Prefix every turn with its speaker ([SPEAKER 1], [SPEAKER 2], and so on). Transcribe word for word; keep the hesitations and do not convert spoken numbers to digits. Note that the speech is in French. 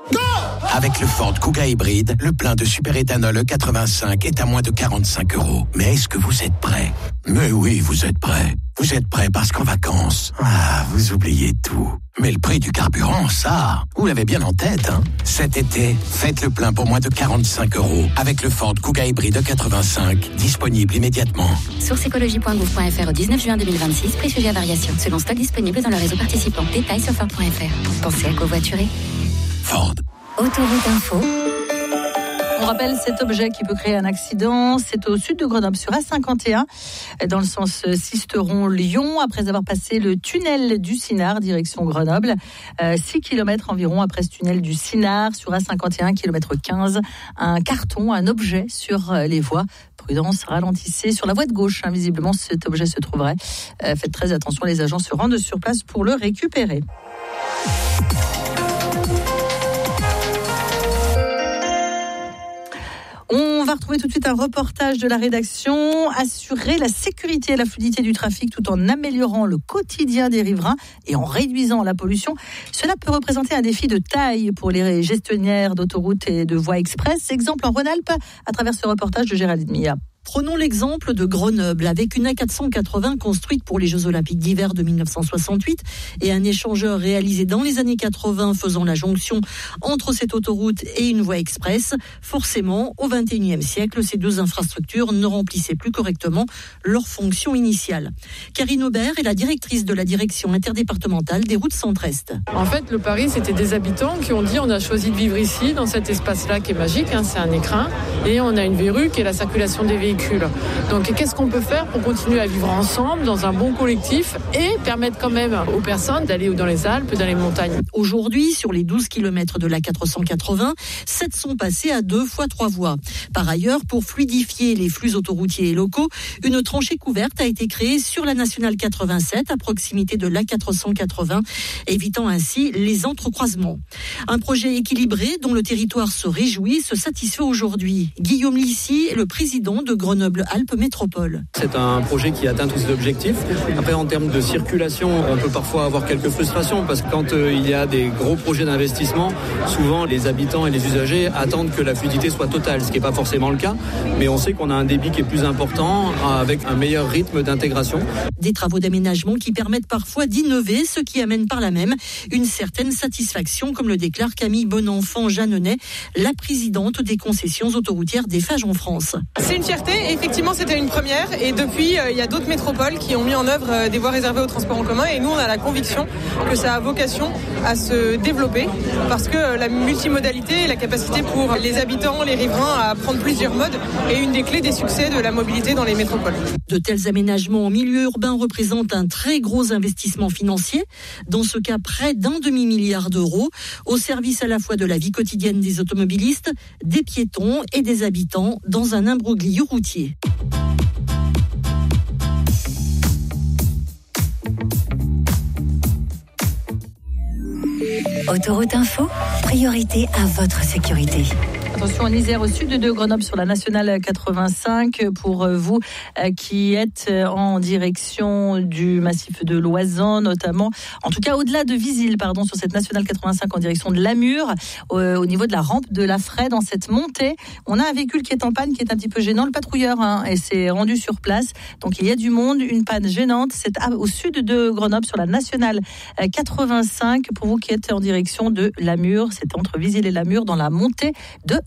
[SPEAKER 1] Go! Avec le Ford Kuga hybride, le plein de super-éthanol E quatre-vingt-cinq est à moins de quarante-cinq euros. Mais est-ce que vous êtes prêts? Mais oui, vous êtes prêts. Vous êtes prêts parce qu'en vacances, ah, vous oubliez tout. Mais le prix du carburant, ça, vous l'avez bien en tête, hein? Cet été, faites le plein pour moins de quarante-cinq euros avec le Ford Kuga hybride E quatre-vingt-cinq, disponible immédiatement.
[SPEAKER 2] Source écologie point gouv point f r au dix-neuf juin deux mille vingt-six, prix sujet à variation, selon stock disponible dans le réseau participant. Détails sur ford point f r. Pensez à covoiturer.
[SPEAKER 1] Ford.
[SPEAKER 2] Autoroute Info.
[SPEAKER 3] On rappelle cet objet qui peut créer un accident. C'est au sud de Grenoble, sur A cinquante et un, dans le sens Sisteron-Lyon, après avoir passé le tunnel du Sinard, direction Grenoble. Euh, six kilomètres environ après ce tunnel du Sinard, sur A cinquante et un, kilomètre quinze. Un carton, un objet sur les voies. Prudence, ralentissez sur la voie de gauche. Hein, visiblement, cet objet se trouverait. Euh, faites très attention, les agents se rendent sur place pour le récupérer. On va retrouver tout de suite un reportage de la rédaction. Assurer la sécurité et la fluidité du trafic tout en améliorant le quotidien des riverains et en réduisant la pollution. Cela peut représenter un défi de taille pour les gestionnaires d'autoroutes et de voies express. Exemple en Rhône-Alpes à travers ce reportage de Géraldine Mia.
[SPEAKER 4] Prenons l'exemple de Grenoble, avec une A quatre cent quatre-vingts construite pour les Jeux Olympiques d'hiver de mille neuf cent soixante-huit et un échangeur réalisé dans les années quatre-vingts faisant la jonction entre cette autoroute et une voie express. Forcément, au vingt et unième siècle, ces deux infrastructures ne remplissaient plus correctement leur fonction initiale. Karine Aubert est la directrice de la direction interdépartementale des routes centre-est.
[SPEAKER 5] En fait, le pari, c'était des habitants qui ont dit on a choisi de vivre ici, dans cet espace-là qui est magique, hein, c'est un écrin, et on a une verrue qui est la circulation des véhicules. Donc qu'est-ce qu'on peut faire pour continuer à vivre ensemble dans un bon collectif et permettre quand même aux personnes d'aller dans les Alpes, dans les montagnes.
[SPEAKER 4] Aujourd'hui, sur les douze kilomètres de l'A quatre cent quatre-vingts, sept sont passés à deux fois trois voies. Par ailleurs, pour fluidifier les flux autoroutiers et locaux, une tranchée couverte a été créée sur la nationale quatre-vingt-sept à proximité de l'A quatre cent quatre-vingts, évitant ainsi les entrecroisements. Un projet équilibré dont le territoire se réjouit, se satisfait aujourd'hui. Guillaume Lissy est le président de Grenoble-Alpes Métropole.
[SPEAKER 6] C'est un projet qui atteint tous ses objectifs. Après, en termes de circulation, on peut parfois avoir quelques frustrations parce que quand euh, il y a des gros projets d'investissement, souvent les habitants et les usagers attendent que la fluidité soit totale, ce qui n'est pas forcément le cas. Mais on sait qu'on a un débit qui est plus important avec un meilleur rythme d'intégration.
[SPEAKER 4] Des travaux d'aménagement qui permettent parfois d'innover, ce qui amène par là même une certaine satisfaction, comme le déclare Camille Bonenfant-Jeanneney, la présidente des concessions autoroutières d'Eiffage en France.
[SPEAKER 7] C'est une fierté. Effectivement, c'était une première et depuis, euh, il y a d'autres métropoles qui ont mis en œuvre euh, des voies réservées au transport en commun et nous, on a la conviction que ça a vocation à se développer parce que euh, la multimodalité et la capacité pour les habitants, les riverains à prendre plusieurs modes est une des clés des succès de la mobilité dans les métropoles.
[SPEAKER 4] De tels aménagements en milieu urbain représentent un très gros investissement financier, dans ce cas près d'un demi-milliard d'euros, au service à la fois de la vie quotidienne des automobilistes, des piétons et des habitants dans un imbroglio routier.
[SPEAKER 2] Autoroute Info, priorité à votre sécurité.
[SPEAKER 3] Attention, en Isère, au sud de Grenoble, sur la nationale quatre-vingt-cinq, pour vous qui êtes en direction du massif de l'Oisan, notamment, en tout cas au-delà de Visil, pardon, sur cette nationale quatre-vingt-cinq en direction de Lamure, au, au niveau de la rampe de la Fraie, dans cette montée, on a un véhicule qui est en panne, qui est un petit peu gênant, le patrouilleur, hein, et s'est rendu sur place. Donc il y a du monde, une panne gênante, c'est au sud de Grenoble, sur la nationale quatre-vingt-cinq, pour vous qui êtes en direction de Lamure, c'est entre Visil et Lamure, dans la montée de